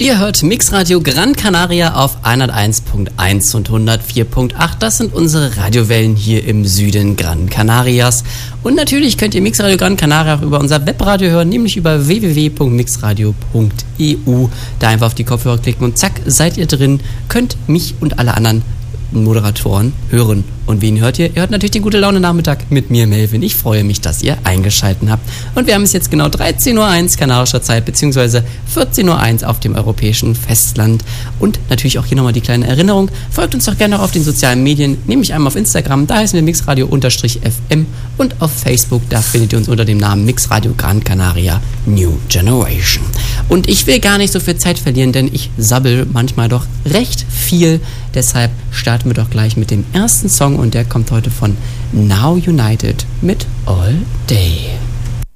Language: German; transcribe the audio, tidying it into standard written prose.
Ihr hört Mixradio Gran Canaria auf 101.1 und 104.8. Das sind unsere Radiowellen hier im Süden Gran Canarias. Und natürlich könnt ihr Mixradio Gran Canaria auch über unser Webradio hören, nämlich über www.mixradio.eu. Da einfach auf die Kopfhörer klicken und zack, seid ihr drin, könnt mich und alle anderen Moderatoren hören. Und wen hört ihr? Ihr hört natürlich den Gute-Laune-Nachmittag mit mir, Melvin. Ich freue mich, dass ihr eingeschaltet habt. Und wir haben es jetzt genau 13.01 Uhr kanarischer Zeit, beziehungsweise 14.01 Uhr auf dem europäischen Festland. Und natürlich auch hier nochmal die kleine Erinnerung. Folgt uns doch gerne auch auf den sozialen Medien, nämlich einmal auf Instagram, da heißen wir Mixradio_FM und auf Facebook, da findet ihr uns unter dem Namen Mixradio Gran Canaria New Generation. Und ich will gar nicht so viel Zeit verlieren, denn ich sabbel manchmal doch recht viel. Deshalb starten wir doch gleich mit dem ersten Song und der kommt heute von Now United mit All Day.